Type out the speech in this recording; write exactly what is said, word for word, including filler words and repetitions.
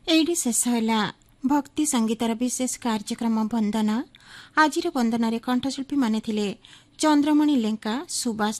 AD शेष होला भक्ति संगीतर विशेष कार्यक्रम वंदना। आज वंदन कंठशिल्पी माने थिले चंद्रमणि लेंका, सुभाष